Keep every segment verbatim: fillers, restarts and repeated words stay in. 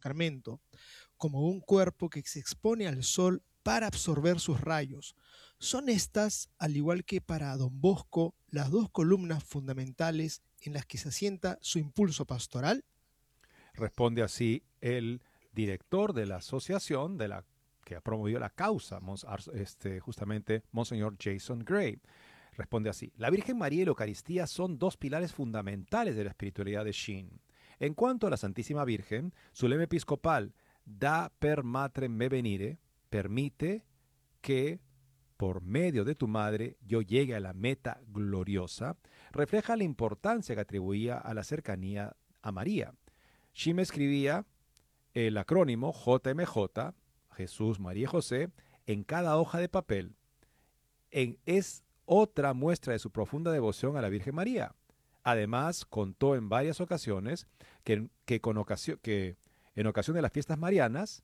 sacramento, como un cuerpo que se expone al sol para absorber sus rayos. ¿Son estas, al igual que para Don Bosco, las dos columnas fundamentales en las que se asienta su impulso pastoral? Responde así el director de la asociación de la que ha promovido la causa, este, justamente Monseñor Jason Gray. Responde así: la Virgen María y la Eucaristía son dos pilares fundamentales de la espiritualidad de Sheen. En cuanto a la Santísima Virgen, su lema episcopal, Da per matrem me venire, permite que por medio de tu madre yo llegue a la meta gloriosa, refleja la importancia que atribuía a la cercanía a María. Sheen escribía el acrónimo J M J, Jesús, María y José, en cada hoja de papel. En, es otra muestra de su profunda devoción a la Virgen María. Además, contó en varias ocasiones que, que, con ocasión, que en ocasión de las fiestas marianas,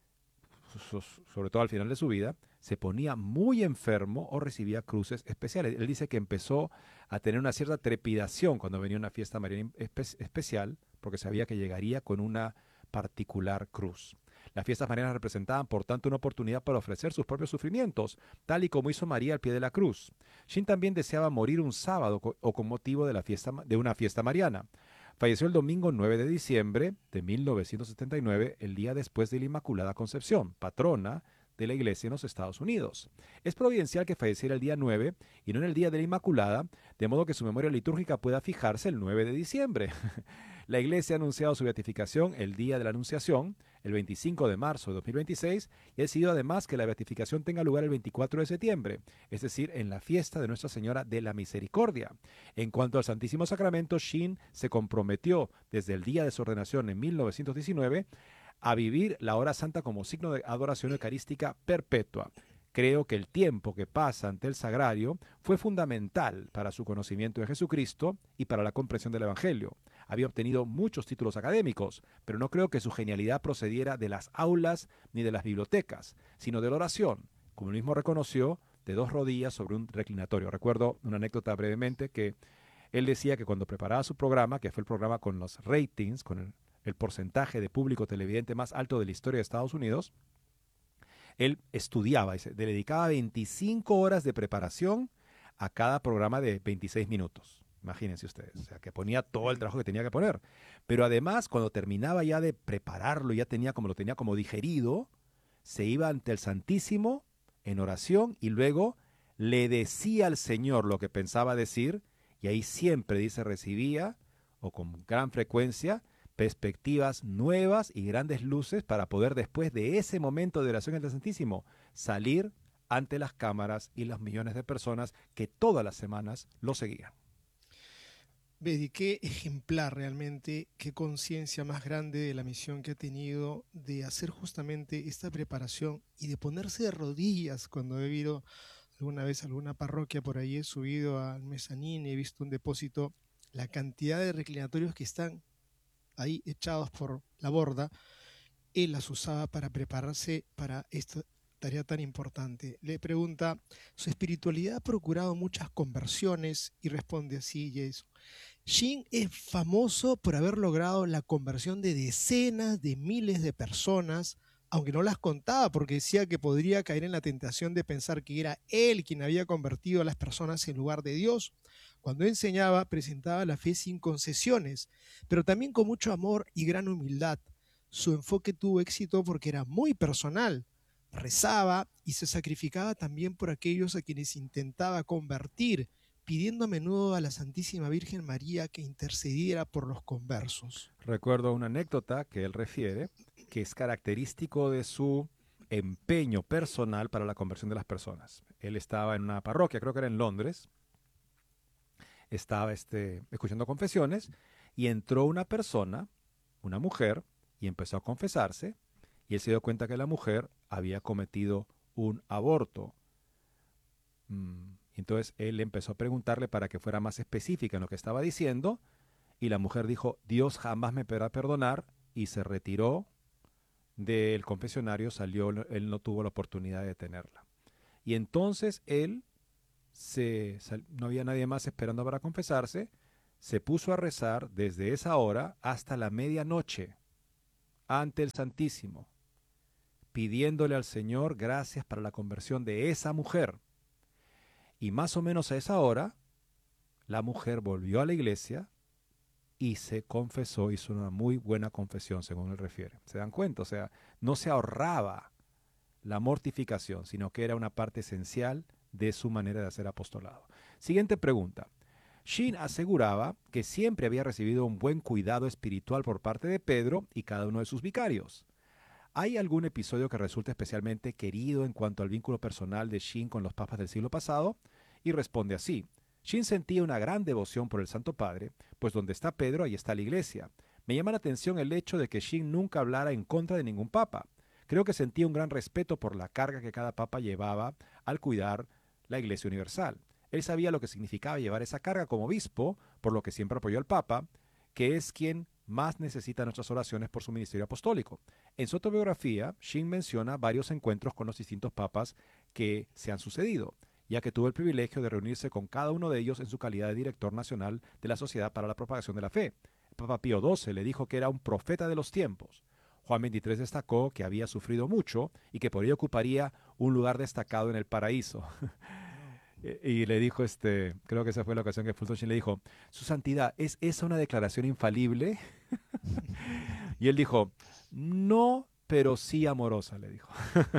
sobre todo al final de su vida, se ponía muy enfermo o recibía cruces especiales. Él dice que empezó a tener una cierta trepidación cuando venía una fiesta mariana espe- especial, porque sabía que llegaría con una particular cruz. Las fiestas marianas representaban, por tanto, una oportunidad para ofrecer sus propios sufrimientos, tal y como hizo María al pie de la cruz. Sheen también deseaba morir un sábado o con motivo de, la fiesta, de una fiesta mariana. Falleció el domingo nueve de diciembre de mil novecientos setenta y nueve, el día después de la Inmaculada Concepción, patrona de la Iglesia en los Estados Unidos. Es providencial que falleciera el día nueve y no en el día de la Inmaculada, de modo que su memoria litúrgica pueda fijarse el nueve de diciembre. La Iglesia ha anunciado su beatificación el día de la Anunciación, el veinticinco de marzo de dos mil veintiséis, y ha decidido además que la beatificación tenga lugar el veinticuatro de septiembre, es decir, en la fiesta de Nuestra Señora de la Misericordia. En cuanto al Santísimo Sacramento, Sheen se comprometió desde el día de su ordenación en mil novecientos diecinueve a vivir la hora santa como signo de adoración eucarística perpetua. Creo que el tiempo que pasa ante el sagrario fue fundamental para su conocimiento de Jesucristo y para la comprensión del Evangelio. Había obtenido muchos títulos académicos, pero no creo que su genialidad procediera de las aulas ni de las bibliotecas, sino de la oración, como él mismo reconoció, de dos rodillas sobre un reclinatorio. Recuerdo una anécdota brevemente que él decía que cuando preparaba su programa, que fue el programa con los ratings, con el, el porcentaje de público televidente más alto de la historia de Estados Unidos, él estudiaba y se dedicaba veinticinco horas de preparación a cada programa de veintiséis minutos. Imagínense ustedes, o sea, que ponía todo el trabajo que tenía que poner. Pero además, cuando terminaba ya de prepararlo, ya tenía como lo tenía como digerido, se iba ante el Santísimo en oración y luego le decía al Señor lo que pensaba decir, y ahí siempre, dice, recibía, o con gran frecuencia, perspectivas nuevas y grandes luces para poder, después de ese momento de oración ante el Santísimo, salir ante las cámaras y los millones de personas que todas las semanas lo seguían. Betty, qué ejemplar realmente, qué conciencia más grande de la misión que ha tenido de hacer justamente esta preparación y de ponerse de rodillas cuando he ido alguna vez a alguna parroquia por ahí, he subido al mezanín, he visto un depósito, la cantidad de reclinatorios que están ahí echados por la borda, él las usaba para prepararse para esta tarea tan importante. Le pregunta, ¿su espiritualidad ha procurado muchas conversiones? Y responde así, Jason. Sheen es famoso por haber logrado la conversión de decenas de miles de personas, aunque no las contaba porque decía que podría caer en la tentación de pensar que era él quien había convertido a las personas en lugar de Dios. Cuando enseñaba, presentaba la fe sin concesiones, pero también con mucho amor y gran humildad. Su enfoque tuvo éxito porque era muy personal. Rezaba y se sacrificaba también por aquellos a quienes intentaba convertir, pidiendo a menudo a la Santísima Virgen María que intercediera por los conversos. Recuerdo una anécdota que él refiere, que es característico de su empeño personal para la conversión de las personas. Él estaba en una parroquia, creo que era en Londres, estaba este, escuchando confesiones y entró una persona, una mujer, y empezó a confesarse, y él se dio cuenta que la mujer había cometido un aborto. Mm, entonces él empezó a preguntarle para que fuera más específica en lo que estaba diciendo, y la mujer dijo, Dios jamás me podrá perdonar, y se retiró del confesionario, salió, él no tuvo la oportunidad de detenerla. Y entonces él, se, no había nadie más esperando para confesarse, se puso a rezar desde esa hora hasta la medianoche, ante el Santísimo, pidiéndole al Señor gracias para la conversión de esa mujer. Y más o menos a esa hora, la mujer volvió a la iglesia y se confesó, hizo una muy buena confesión, según él refiere. ¿Se dan cuenta? O sea, no se ahorraba la mortificación, sino que era una parte esencial de su manera de hacer apostolado. Siguiente pregunta. Sheen aseguraba que siempre había recibido un buen cuidado espiritual por parte de Pedro y cada uno de sus vicarios. ¿Hay algún episodio que resulte especialmente querido en cuanto al vínculo personal de Sheen con los papas del siglo pasado? Y responde así. Sheen sentía una gran devoción por el Santo Padre, pues donde está Pedro, ahí está la iglesia. Me llama la atención el hecho de que Sheen nunca hablara en contra de ningún papa. Creo que sentía un gran respeto por la carga que cada papa llevaba al cuidar la Iglesia Universal. Él sabía lo que significaba llevar esa carga como obispo, por lo que siempre apoyó al Papa, que es quien más necesita nuestras oraciones por su ministerio apostólico. En su autobiografía, Sheen menciona varios encuentros con los distintos papas que se han sucedido, ya que tuvo el privilegio de reunirse con cada uno de ellos en su calidad de director nacional de la Sociedad para la Propagación de la Fe. El Papa Pío doce le dijo que era un profeta de los tiempos. Juan veintitrés destacó que había sufrido mucho y que por ello ocuparía un lugar destacado en el paraíso. Y le dijo, este, creo que esa fue la ocasión que Fulton Sheen le dijo, Su Santidad, ¿es esa una declaración infalible? Y él dijo, no, pero sí amorosa, le dijo.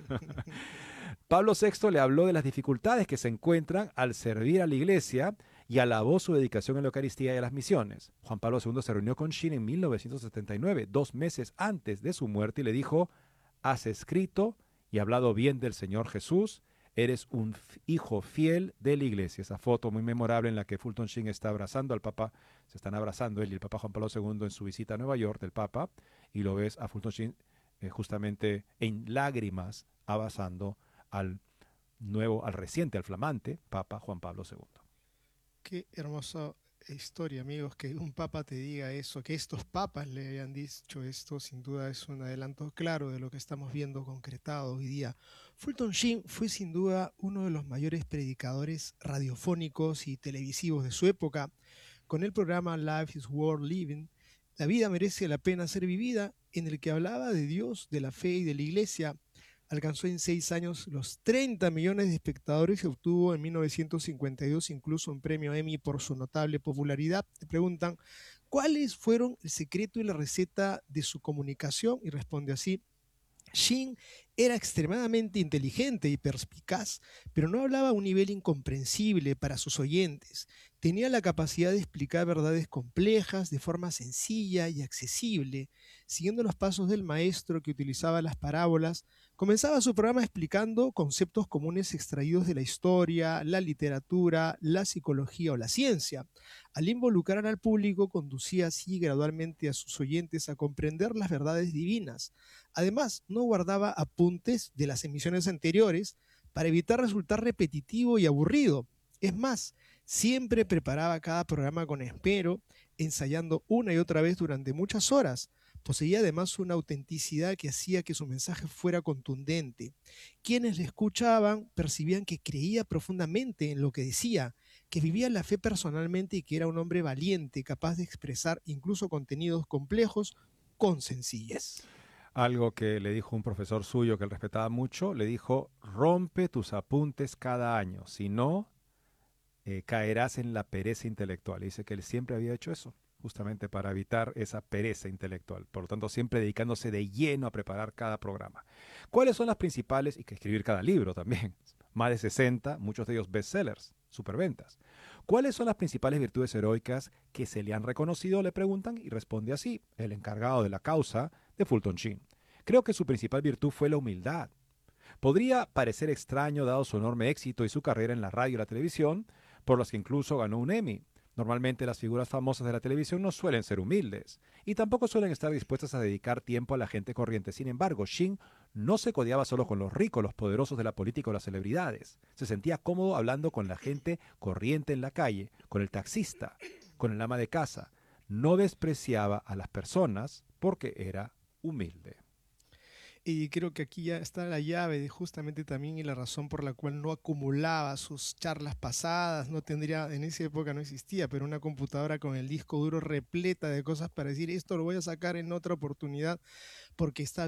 Pablo sexto le habló de las dificultades que se encuentran al servir a la iglesia y alabó su dedicación en la Eucaristía y a las misiones. Juan Pablo segundo se reunió con Sheen en mil novecientos setenta y nueve, dos meses antes de su muerte, y le dijo, has escrito y hablado bien del Señor Jesús, eres un hijo fiel de la iglesia. Esa foto muy memorable en la que Fulton Sheen está abrazando al Papa, se están abrazando él y el Papa Juan Pablo segundo en su visita a Nueva York del Papa, y lo ves a Fulton Sheen eh, justamente en lágrimas abrazando al nuevo, al reciente, al flamante Papa Juan Pablo segundo. Qué hermosa historia, amigos, que un papa te diga eso, que estos papas le hayan dicho esto, sin duda es un adelanto claro de lo que estamos viendo concretado hoy día. Fulton Sheen fue sin duda uno de los mayores predicadores radiofónicos y televisivos de su época. Con el programa Life is Worth Living, La vida merece la pena ser vivida, en el que hablaba de Dios, de la fe y de la iglesia. Alcanzó en seis años los treinta millones de espectadores y obtuvo en mil novecientos cincuenta y dos incluso un premio Emmy por su notable popularidad. Te preguntan, ¿cuáles fueron el secreto y la receta de su comunicación? Y responde así. Sheen era extremadamente inteligente y perspicaz, pero no hablaba a un nivel incomprensible para sus oyentes. Tenía la capacidad de explicar verdades complejas de forma sencilla y accesible. Siguiendo los pasos del maestro que utilizaba las parábolas, comenzaba su programa explicando conceptos comunes extraídos de la historia, la literatura, la psicología o la ciencia. Al involucrar al público, conducía así gradualmente a sus oyentes a comprender las verdades divinas. Además, no guardaba apuntes de las emisiones anteriores para evitar resultar repetitivo y aburrido. Es más, siempre preparaba cada programa con esmero, ensayando una y otra vez durante muchas horas. Poseía además una autenticidad que hacía que su mensaje fuera contundente. Quienes le escuchaban percibían que creía profundamente en lo que decía, que vivía la fe personalmente y que era un hombre valiente, capaz de expresar incluso contenidos complejos con sencillez. Algo que le dijo un profesor suyo que él respetaba mucho, le dijo, rompe tus apuntes cada año, si no, eh, caerás en la pereza intelectual. Y dice que él siempre había hecho eso, justamente para evitar esa pereza intelectual. Por lo tanto, siempre dedicándose de lleno a preparar cada programa. ¿Cuáles son las principales? Y que escribir cada libro también. Más de sesenta, muchos de ellos bestsellers, superventas. ¿Cuáles son las principales virtudes heroicas que se le han reconocido? Le preguntan y responde así, el encargado de la causa de Fulton Sheen. Creo que su principal virtud fue la humildad. Podría parecer extraño dado su enorme éxito y su carrera en la radio y la televisión, por las que incluso ganó un Emmy. Normalmente las figuras famosas de la televisión no suelen ser humildes y tampoco suelen estar dispuestas a dedicar tiempo a la gente corriente. Sin embargo, Sheen no se codeaba solo con los ricos, los poderosos de la política o las celebridades. Se sentía cómodo hablando con la gente corriente en la calle, con el taxista, con el ama de casa. No despreciaba a las personas porque era humilde. Y creo que aquí ya está la llave de justamente también y la razón por la cual no acumulaba sus charlas pasadas, no tendría, en esa época no existía, pero una computadora con el disco duro repleta de cosas para decir esto lo voy a sacar en otra oportunidad porque está